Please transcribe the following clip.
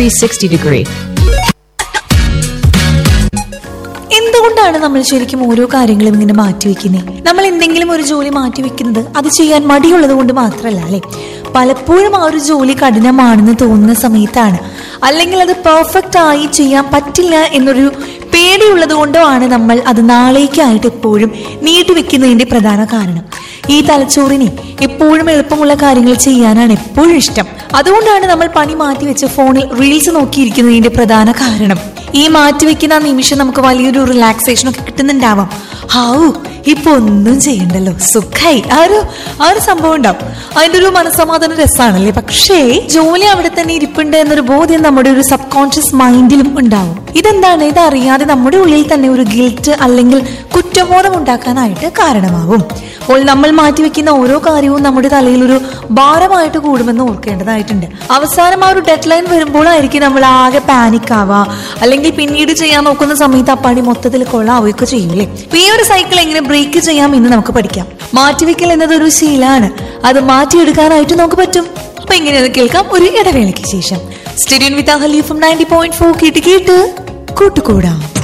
360 എന്തുകൊണ്ടാണ് നമ്മൾ ശരിക്കും ഓരോ കാര്യങ്ങളും ഇങ്ങനെ മാറ്റിവെക്കുന്നത്? നമ്മൾ എന്തെങ്കിലും ഒരു ജോലി മാറ്റിവെക്കുന്നത് അത് ചെയ്യാൻ മടിയുള്ളത് കൊണ്ട് മാത്രമല്ല അല്ലെ. പലപ്പോഴും ആ ഒരു ജോലി കഠിനമാണെന്ന് തോന്നുന്ന സമയത്താണ്, അല്ലെങ്കിൽ അത് പെർഫെക്റ്റ് ആയി ചെയ്യാൻ പറ്റില്ല എന്നൊരു പേടിയുള്ളത് കൊണ്ടോ ആണ് നമ്മൾ അത് നാളേക്കായിട്ട് എപ്പോഴും നീട്ടിവെക്കുന്നതിന്റെ പ്രധാന കാരണം. ഈ തലച്ചോറിനെ എപ്പോഴും എളുപ്പമുള്ള കാര്യങ്ങൾ ചെയ്യാനാണ് എപ്പോഴും ഇഷ്ടം. അതുകൊണ്ടാണ് നമ്മൾ പണി മാറ്റിവെച്ച് ഫോണിൽ റീൽസ് നോക്കിയിരിക്കുന്നതിന്റെ പ്രധാന കാരണം. ഈ മാറ്റിവെക്കുന്ന നിമിഷം നമുക്ക് വലിയൊരു റിലാക്സേഷൻ ഒക്കെ കിട്ടുന്നുണ്ടാവാം. ഇപ്പൊ ഒന്നും ചെയ്യണ്ടല്ലോ, സുഖായി ആ ഒരു സംഭവം ഉണ്ടാവും. അതിന്റെ ഒരു മനസ്സമാധാന രസമാണല്ലേ. പക്ഷേ ജോലി അവിടെ തന്നെ ഇരിപ്പുണ്ട് എന്നൊരു ബോധ്യം നമ്മുടെ ഒരു സബ് കോൺഷ്യസ് മൈൻഡിലും ഉണ്ടാവും. ഇതെന്താണ്? ഇതറിയാതെ നമ്മുടെ ഉള്ളിൽ തന്നെ ഒരു ഗിൽറ്റ് അല്ലെങ്കിൽ കുറ്റബോധം ഉണ്ടാക്കാനായിട്ട് കാരണമാവും. അപ്പോൾ നമ്മൾ മാറ്റിവെക്കുന്ന ഓരോ കാര്യവും നമ്മുടെ തലയിൽ ഒരു ഭാരമായിട്ട് കൂടുമെന്ന് ഓർക്കേണ്ടതായിട്ടുണ്ട്. അവസാനം ആ ഒരു ഡെഡ് ലൈൻ വരുമ്പോഴായിരിക്കും നമ്മൾ ആകെ പാനിക് ആവുക, അല്ലെങ്കിൽ പിന്നീട് ചെയ്യാൻ നോക്കുന്ന സമയത്ത് ആ പണി മൊത്തത്തിൽ കൊള്ളാവുകയൊക്കെ ചെയ്യൂലേ. ഈ ഒരു സൈക്കിൾ എങ്ങനെ ബ്രേക്ക് ചെയ്യാം എന്ന് നമുക്ക് പഠിക്കാം. മാറ്റിവെക്കൽ എന്നതൊരു ശീലമാണ്, അത് മാറ്റിയെടുക്കാനായിട്ട് നമുക്ക് പറ്റും. അപ്പൊ എങ്ങനെയത് കേൾക്കാം ഒരു ഇടവേളയ്ക്ക് ശേഷം. സ്റ്റേഡിയം വിത്ത് അഹല്യ FM 90.4 കേട്ട് കൂട്ടുകൂടാം.